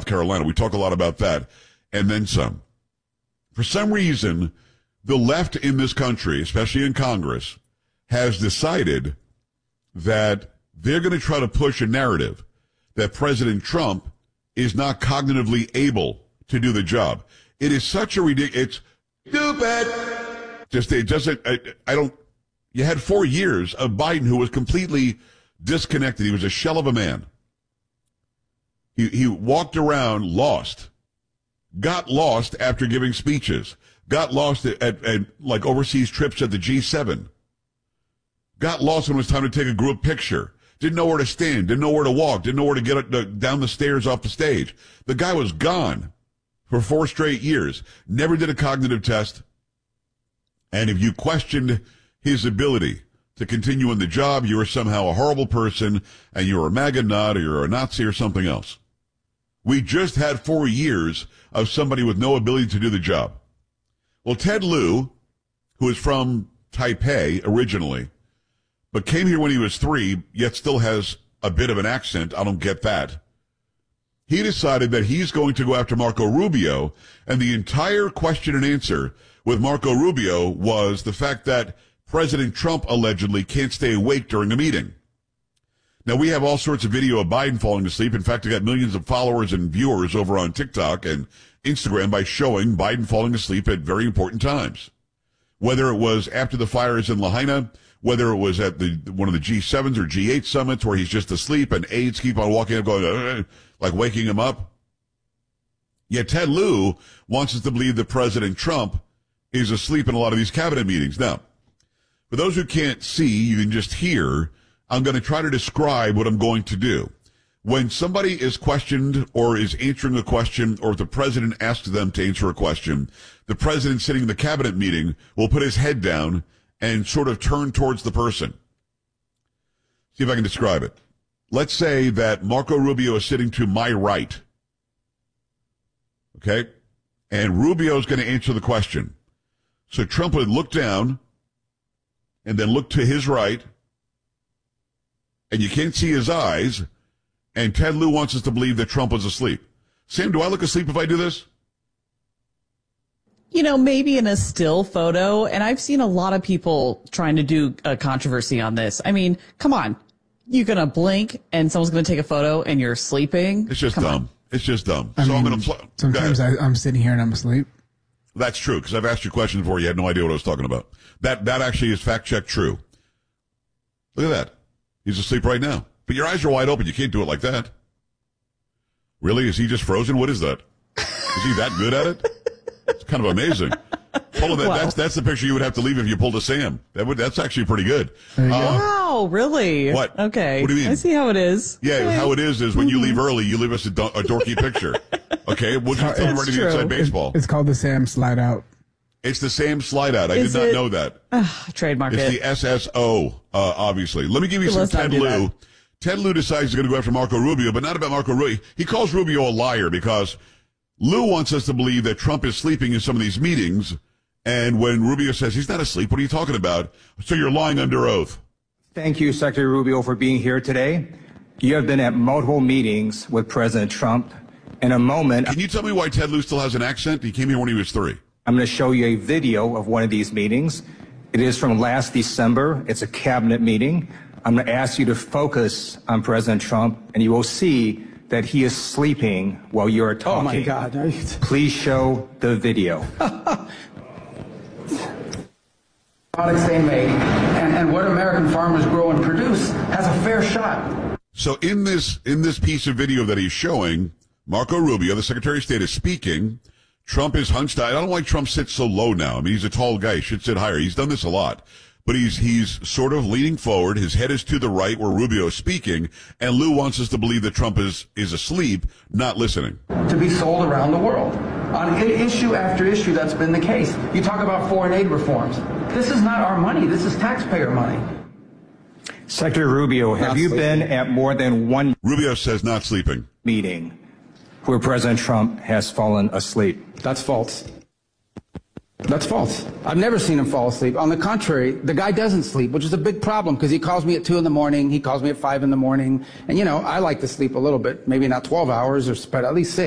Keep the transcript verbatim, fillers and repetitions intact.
Carolina. We talk a lot about that, and then some. For some reason, the left in this country, especially in Congress, has decided that they're going to try to push a narrative that President Trump is not cognitively able to do the job. It is such a ridiculous, it's stupid. Just, it doesn't, I, I don't, you had four years of Biden who was completely disconnected. He was a shell of a man. He, he walked around lost, got lost after giving speeches, got lost at, at, at like overseas trips at the G seven, got lost when it was time to take a group picture, didn't know where to stand, didn't know where to walk, didn't know where to get uh, down the stairs off the stage. The guy was gone for four straight years, never did a cognitive test. And if you questioned his ability to continue in the job, you were somehow a horrible person and you're a MAGA nut or you're a Nazi or something else. We just had four years of somebody with no ability to do the job. Well, Ted Lieu, who is from Taipei originally, but came here when he was three, yet still has a bit of an accent. I don't get that. He decided that he's going to go after Marco Rubio, and the entire question and answer with Marco Rubio was the fact that President Trump allegedly can't stay awake during a meeting. Now, we have all sorts of video of Biden falling asleep. In fact, I got millions of followers and viewers over on TikTok and Instagram by showing Biden falling asleep at very important times. Whether it was after the fires in Lahaina, whether it was at the one of the G sevens or G eight summits where he's just asleep and aides keep on walking up going, uh, like waking him up. Yet Ted Lieu wants us to believe that President Trump is asleep in a lot of these cabinet meetings. Now, for those who can't see, you can just hear, I'm going to try to describe what I'm going to do. When somebody is questioned or is answering a question, or if the president asks them to answer a question, the president sitting in the cabinet meeting will put his head down and sort of turn towards the person. See if I can describe it. Let's say that Marco Rubio is sitting to my right. Okay? And Rubio is going to answer the question. So Trump would look down and then look to his right, and you can't see his eyes, and Ted Lieu wants us to believe that Trump was asleep. Sam, do I look asleep if I do this? You know, maybe in a still photo, and I've seen a lot of people trying to do a controversy on this. I mean, come on. You're going to blink, and someone's going to take a photo, and you're sleeping? It's just come dumb. On. It's just dumb. I so mean, I'm going to pl- sometimes I, I'm sitting here and I'm asleep. That's true, because I've asked you questions before. You had no idea what I was talking about. That that actually is fact-check true. Look at that. He's asleep right now. But your eyes are wide open. You can't do it like that. Really? Is he just frozen? What is that? Is he that good at it? It's kind of amazing. Hold on, that, wow. that's that's the picture you would have to leave if you pulled a Sam. That would that's actually pretty good. Uh, wow, really? What? Okay. What do you mean? I see how it is. Yeah, okay. How it is is when you leave early, you leave us a, do- a dorky picture. Okay, we'll just tell them ready to inside baseball. It's called the Sam slide out. It's the Sam slide out. I is did not it? know that. Uh, trademark it's it. It's the S S O, uh, obviously. Let me give you Let's some Ted Lieu. That. Ted Lieu decides he's going to go after Marco Rubio, but not about Marco Rubio. He calls Rubio a liar because Lieu wants us to believe that Trump is sleeping in some of these meetings. And when Rubio says he's not asleep, what are you talking about? So you're lying under oath. Thank you, Secretary Rubio, for being here today. You have been at multiple meetings with President Trump. In a moment, can you tell me why Ted Lieu still has an accent? He came here when he was three. I'm going to show you a video of one of these meetings. It is from last December. It's a cabinet meeting. I'm going to ask you to focus on President Trump, and you will see that he is sleeping while you're talking. Oh, my God. Please show the video. Products they make and, and what American farmers grow and produce has a fair shot. So in this in this piece of video that he's showing, Marco Rubio, the Secretary of State, is speaking. Trump is hunched down. I don't know why Trump sits so low now. I mean, he's a tall guy. He should sit higher. He's done this a lot. But he's he's sort of leaning forward. His head is to the right where Rubio is speaking. And Lieu wants us to believe that Trump is, is asleep, not listening. To be sold around the world. On issue after issue, that's been the case. You talk about foreign aid reforms. This is not our money. This is taxpayer money. Secretary Rubio, have you been at more than one Rubio says not sleeping meeting where President Trump has fallen asleep? That's false. That's false. I've never seen him fall asleep. On the contrary, the guy doesn't sleep, which is a big problem because he calls me at two in the morning. He calls me at five in the morning. And, you know, I like to sleep a little bit, maybe not twelve hours, or but at least six.